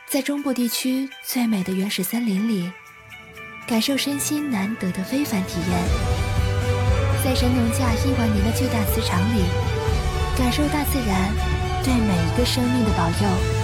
在中部地区最美的原始森林里，感受身心难得的非凡体验；在神农架亿万年的巨大磁场里，感受大自然对每一个生命的保佑。